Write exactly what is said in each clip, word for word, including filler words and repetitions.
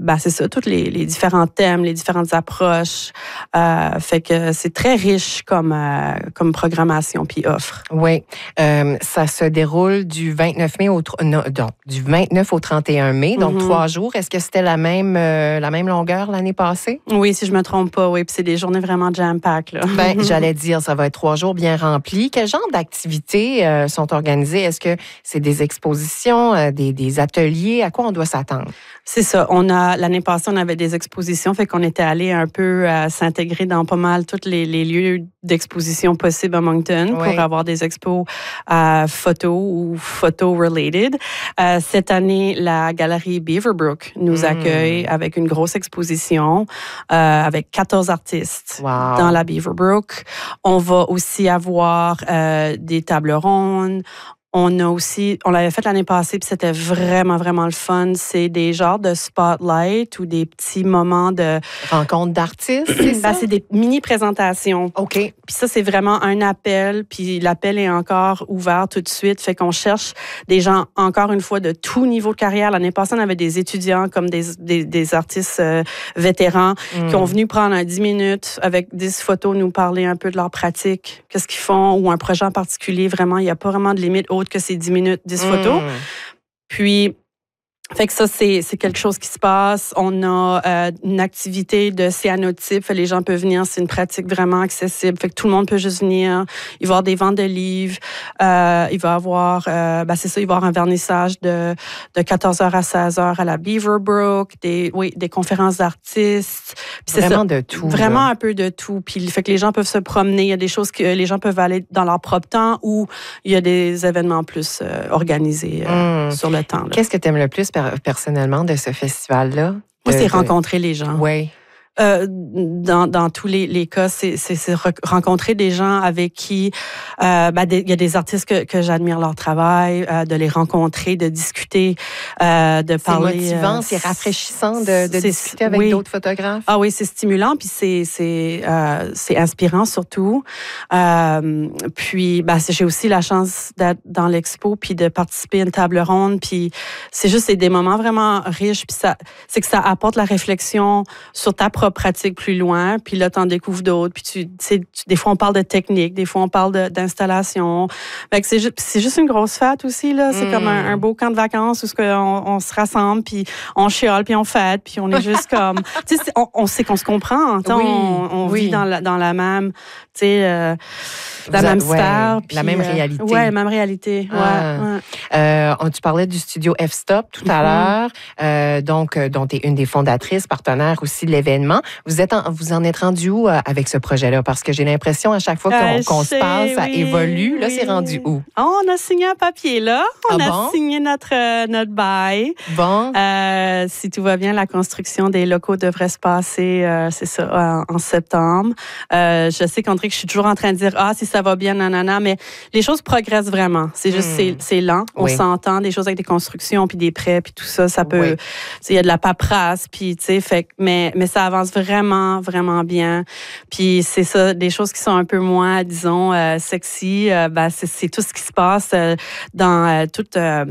ben c'est ça, tous les, les différents thèmes, les différentes approches. Euh, fait que c'est très riche comme, euh, comme programmation puis offre. Oui. Euh, ça se déroule du vingt-neuf mai au, non, non, du vingt-neuf au trente et un mai, donc mm-hmm. trois jours. Est-ce que c'était la même, euh, la même longueur l'année passée? Oui, si je me trompe pas, oui. Puis c'est des journées vraiment jam-pack, là. Ben, j'allais dire, ça va être trois jours bien remplis. Quel genre d'activités euh, sont organisées? Est-ce que c'est des expositions, euh, des, des ateliers? À quoi on doit s'attendre? C'est ça. On a, l'année passée, on avait des expositions, fait qu'on était allé un peu euh, s'intégrer dans pas mal tous les, les lieux d'exposition possibles à Moncton oui. pour avoir des expos euh, photo ou photo-related. Euh, cette année, la galerie Beaverbrook nous mmh. accueille avec une grosse exposition euh, avec quatorze artistes wow. dans la Beaverbrook. On va aussi avoir euh, des tables rondes. On a aussi, on l'avait fait l'année passée, puis c'était vraiment, vraiment le fun. C'est des genres de spotlight ou des petits moments de... Rencontre d'artistes, c'est ça? Ben, c'est des mini-présentations. OK. Puis ça, c'est vraiment un appel, puis l'appel est encore ouvert tout de suite. Fait qu'on cherche des gens, encore une fois, de tout niveau de carrière. L'année passée, on avait des étudiants comme des, des, des artistes euh, vétérans mm. qui ont venu prendre un dix minutes avec dix photos, nous parler un peu de leur pratique, qu'est-ce qu'ils font, ou un projet en particulier. Vraiment, il n'y a pas vraiment de limite haute que c'est dix minutes, dix mmh. photos. Puis, fait que ça, c'est, c'est quelque chose qui se passe. On a euh, une activité de cyanotype. Les gens peuvent venir. C'est une pratique vraiment accessible. Fait que tout le monde peut juste venir. Il va y avoir des ventes de livres. Euh, il va y avoir, euh, ben c'est ça, il va y avoir un vernissage de, de quatorze heures à seize heures à la Beaverbrook. Des, oui, des conférences d'artistes. Puis vraiment c'est ça, de tout. Vraiment là. un peu de tout. Puis, fait que les gens peuvent se promener. Il y a des choses que les gens peuvent aller dans leur propre temps ou il y a des événements plus euh, organisés euh, mmh. sur le temps. Là. Qu'est-ce que tu aimes le plus personnellement de ce festival-là? Moi, c'est de... rencontrer les gens. Oui. Euh, dans, dans tous les, les cas, c'est, c'est, c'est rencontrer des gens avec qui euh, ben il y a des artistes que, que j'admire leur travail, euh, de les rencontrer, de discuter, euh, de c'est parler. C'est motivant, euh, c'est rafraîchissant de, de discuter avec oui. d'autres photographes. Ah oui, c'est stimulant, puis c'est c'est euh, c'est inspirant surtout. Euh, puis ben, j'ai aussi la chance d'être dans l'expo puis de participer à une table ronde, puis c'est juste c'est des moments vraiment riches, puis ça c'est que ça apporte la réflexion sur ta propre pratique plus loin, puis là, tu en découvres d'autres. Puis tu sais, des fois, on parle de technique, des fois, on parle de, d'installation. Fait que c'est juste, c'est juste une grosse fête aussi, là. C'est mmh. comme un, un beau camp de vacances où on, on se rassemble, puis on chiale, puis on fête, puis on est juste comme... Tu sais, on, on sait qu'on se comprend. Oui, on on oui. vit dans la, dans la même... Tu sais... Euh, la Vous même a, ouais, sphère. La même euh, réalité. Oui, la même réalité. Ouais, ah. ouais. Euh, tu parlais du studio F-Stop tout à mm-hmm. l'heure, euh, donc, dont tu es une des fondatrices, partenaire aussi de l'événement. Vous, êtes en, vous en êtes rendu où euh, avec ce projet-là? Parce que j'ai l'impression, à chaque fois qu'on, euh, qu'on se parle, ça oui, évolue. Là, oui. c'est rendu où? Oh, on a signé un papier, là. On ah a bon? signé notre, euh, notre bail. Bon. Euh, si tout va bien, la construction des locaux devrait se passer, euh, c'est ça, en, en septembre. Euh, je sais qu'André, que je suis toujours en train de dire, ah, si ça va bien, nanana, mais les choses progressent vraiment. C'est juste, mmh. c'est, c'est lent. On oui. s'entend, des choses avec des constructions, puis des prêts, puis tout ça, ça peut... Il oui. y a de la paperasse, puis, tu sais, fait mais, mais ça avance vraiment, vraiment bien. Puis c'est ça, des choses qui sont un peu moins, disons, euh, sexy, euh, ben, c'est, c'est tout ce qui se passe euh, dans euh, toute... Euh,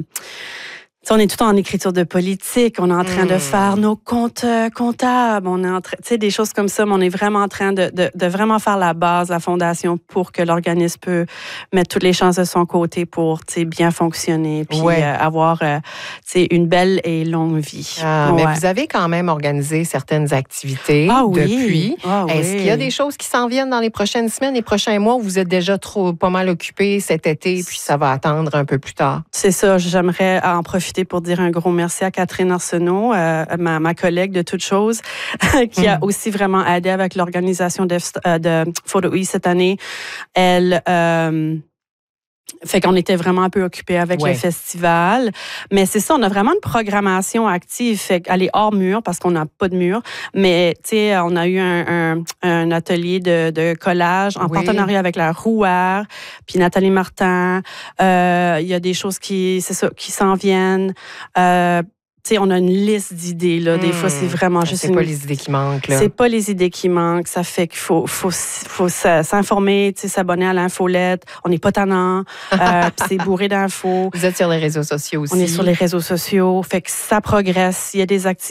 on est tout en écriture de politique, on est en train mmh. de faire nos comptes euh, comptables, on est en train, tu sais, des choses comme ça, mais on est vraiment en train de, de, de vraiment faire la base, la fondation pour que l'organisme peut mettre toutes les chances de son côté pour, tu sais, bien fonctionner, puis ouais. euh, avoir, euh, tu sais, une belle et longue vie. Ah, ouais. Mais vous avez quand même organisé certaines activités ah, oui. depuis. Ah, Est-ce oui. qu'il y a des choses qui s'en viennent dans les prochaines semaines, les prochains mois, où vous êtes déjà trop pas mal occupés cet été, puis ça va attendre un peu plus tard? C'est ça, j'aimerais en profiter pour dire un gros merci à Catherine Arsenault, euh, ma, ma collègue de toutes choses, qui mm. a aussi vraiment aidé avec l'organisation de, de Photo E cette année. Elle... Euh, Fait qu'on était vraiment un peu occupés avec ouais. le festival. Mais c'est ça, on a vraiment une programmation active. Fait qu'elle est hors mur parce qu'on n'a pas de mur. Mais, tu sais, on a eu un, un, un atelier de, de collage en oui. partenariat avec la Rouère, puis Nathalie Martin. Euh, il y a des choses qui, c'est ça, qui s'en viennent. Euh, Tu sais, on a une liste d'idées, là. Des mmh. fois, c'est vraiment juste c'est une... pas les idées qui manquent, là. C'est pas les idées qui manquent. Ça fait qu'il faut, faut, faut s'informer, tu sais, s'abonner à l'infolette. On n'est pas tannant. euh, puis c'est bourré d'infos. Vous êtes sur les réseaux sociaux aussi. On est sur les réseaux sociaux. Fait que ça progresse. Il y a des activités.